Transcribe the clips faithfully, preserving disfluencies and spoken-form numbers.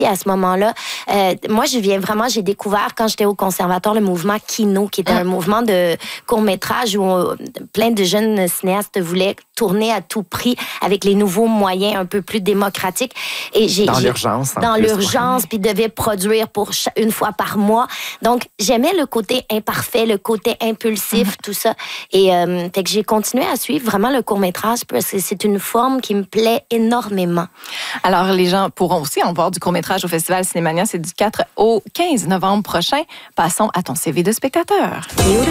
à ce moment-là. Euh, moi, je viens vraiment, j'ai découvert quand j'étais au conservatoire le mouvement Kino, qui était ah. un mouvement de court-métrage où on, plein de jeunes cinéastes voulaient tourner à tout prix avec les nouveaux moyens un peu plus démocratiques. Et j'ai, dans j'ai, l'urgence. Dans plus, l'urgence, puis devaient produire pour ch- une fois par mois. Donc, j'aimais le côté imparfait, le côté impulsif, mm-hmm. tout ça. Et euh, fait que j'ai continué à suivre vraiment le court-métrage parce que c'est une forme qui me plaît énormément. Alors, les gens pourront aussi en voir du court-métrage au Festival Cinémania. C'est du quatre au quinze novembre prochain. Passons à ton C V de spectateur.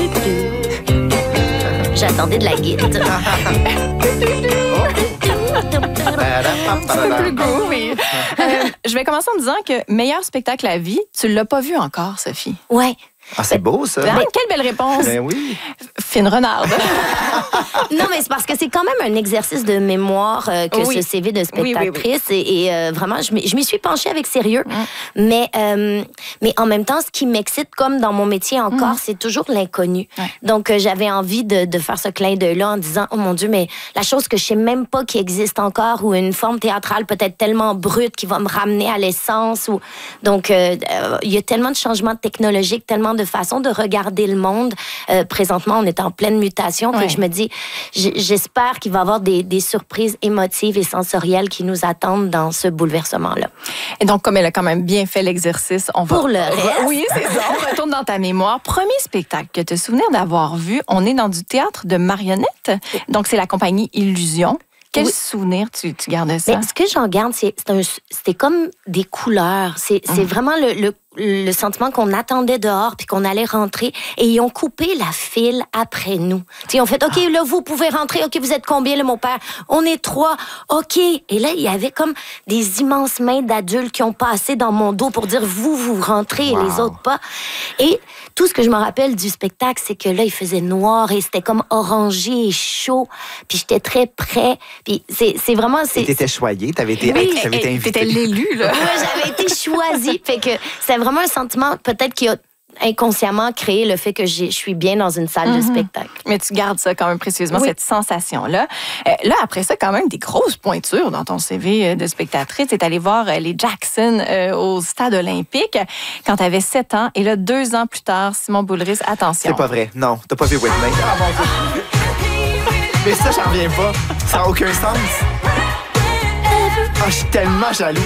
J'attendais de la guitare. C'est un peu plus groovy. Euh, je vais commencer en disant que meilleur spectacle à vie, tu l'as pas vu encore, Sophie. Ouais. Ah, c'est beau, ça. Ben, quelle belle réponse. Ben oui. Fine renarde. Non, mais c'est parce que c'est quand même un exercice de mémoire euh, que oui. ce C V de spectatrice. Oui, oui, oui. Et, et euh, vraiment, je m'y, je m'y suis penchée avec sérieux. Mm. Mais, euh, mais en même temps, ce qui m'excite, comme dans mon métier encore, mm. c'est toujours l'inconnu. Ouais. Donc, euh, j'avais envie de, de faire ce clin d'œil-là en disant, oh mon Dieu, mais la chose que je sais même pas qui existe encore, ou une forme théâtrale peut-être tellement brute qui va me ramener à l'essence. Ou... Donc, euh, euh, il y a tellement de changements technologiques, tellement de façons de regarder le monde. Euh, présentement, on est en pleine mutation, ouais. que je me dis, j'espère qu'il va y avoir des, des surprises émotives et sensorielles qui nous attendent dans ce bouleversement-là. Et donc, comme elle a quand même bien fait l'exercice, on va... Pour le reste. Oui, c'est ça. On retourne dans ta mémoire. Premier spectacle que tu te souviens d'avoir vu, on est dans du théâtre de marionnettes. Donc, c'est la compagnie Illusion. Quel oui. souvenir tu, tu gardes de ça? Mais ce que j'en garde, c'est, c'est un, c'était comme des couleurs. C'est, c'est mmh. vraiment le, le, le sentiment qu'on attendait dehors puis qu'on allait rentrer. Et ils ont coupé la file après nous. T'sais, ils ont fait, OK, ah. là, vous pouvez rentrer. OK, vous êtes combien, là, mon père? On est trois. OK. Et là, il y avait comme des immenses mains d'adultes qui ont passé dans mon dos pour dire, vous, vous rentrez wow. et les autres pas. Et tout ce que je me rappelle du spectacle, c'est que là, il faisait noir et c'était comme orangé et chaud. Puis j'étais très près. Puis c'est, c'est vraiment... C'est... Et t'étais choyée, t'avais été, oui, t'avais été invitée. T'étais l'élu, là. Oui, j'avais été choisie. Fait que c'est vraiment un sentiment, peut-être, qui a inconsciemment créé le fait que je suis bien dans une salle mm-hmm. de spectacle. Mais tu gardes ça quand même précieusement, oui. cette sensation-là. Euh, là, après ça, quand même, des grosses pointures dans ton C V de spectatrice. Tu es allée voir euh, les Jackson euh, au Stade olympique quand tu avais sept ans. Et là, deux ans plus tard, Simon Boulris, attention. C'est pas vrai. Non, t'as pas vu Whitney. Ah, mon Dieu. Mais ça, j'en reviens pas. Ça n'a aucun sens. Ah, je suis tellement jaloux.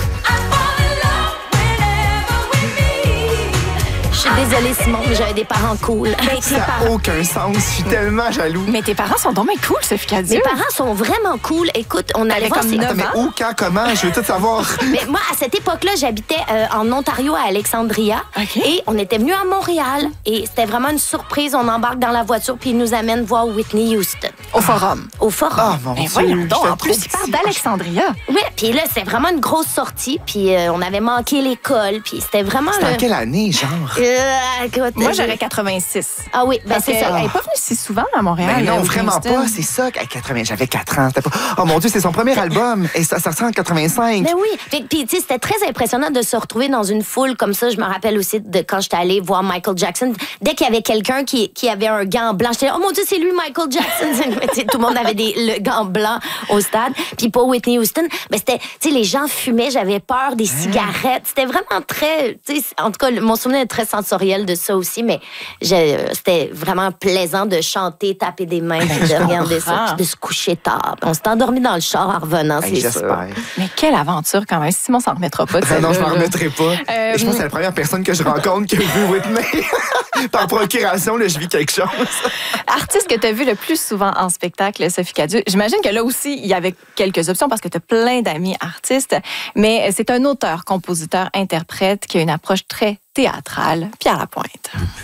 Je suis désolée, Simon, mais j'avais des parents cool. Mais ça n'a aucun sens. Je suis tellement jaloux. Mais tes parents sont donc bien cool, Sophie Cadieux. Mes parents sont vraiment cool. Écoute, on allait voir... Comme mais où, quand, comment? Je veux tout savoir. Mais moi, à cette époque-là, j'habitais euh, en Ontario, à Alexandria. Okay. Et on était venus à Montréal. Et c'était vraiment une surprise. On embarque dans la voiture, puis ils nous amènent voir Whitney Houston. Au Forum. Au Forum. Ah, mon Dieu. Voyons donc, en plus, ils partent d'Alexandria. Oui, puis là, c'était vraiment une grosse sortie. Puis euh, on avait manqué l'école. Puis c'était vraiment... C'était le... en quelle année, genre? Euh, écoute, Moi, j'aurais quatre-vingt-six. Ah oui, ben c'est ça. Elle n'est pas venue si souvent à Montréal. Ben non, vraiment Houston. Pas. C'est ça. quatre-vingts, j'avais quatre ans. Pas... Oh mon Dieu, c'est son premier album. Et ça, ça sort en quatre-vingt-cinq. Ben oui. Puis, puis tu sais, c'était très impressionnant de se retrouver dans une foule comme ça. Je me rappelle aussi de quand j'étais allée voir Michael Jackson. Dès qu'il y avait quelqu'un qui, qui avait un gant blanc, j'étais oh mon Dieu, c'est lui, Michael Jackson. Tout le monde avait des, le gant blanc au stade. Puis pour Whitney Houston, ben c'était, tu sais, les gens fumaient, j'avais peur des hein? cigarettes. C'était vraiment très, tu sais, en tout cas, mon souvenir est très sensoriel de ça aussi, mais je, c'était vraiment plaisant de chanter, taper des mains, puis de regarder ça, puis de se coucher tard. On s'est endormi dans le char en revenant, hey, c'est j'espère. sûr. Mais quelle aventure quand même. Simon s'en remettra pas de ben non, je m'en remettrai pas. Euh, je pense que c'est la première personne que je rencontre qui a vu Whitney. Par procuration, là, je vis quelque chose. Artiste que tu as vu le plus souvent en spectacle, Sophie Cadieux. J'imagine que là aussi, il y avait quelques options parce que tu as plein d'amis artistes, mais c'est un auteur, compositeur, interprète qui a une approche très théâtrale. Pierre Lapointe.